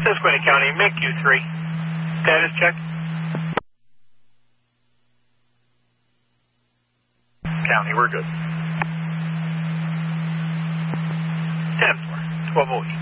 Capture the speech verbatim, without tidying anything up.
Susquehanna County, M I Q three. Status check. County, we're good. ten four, twelve oh eight.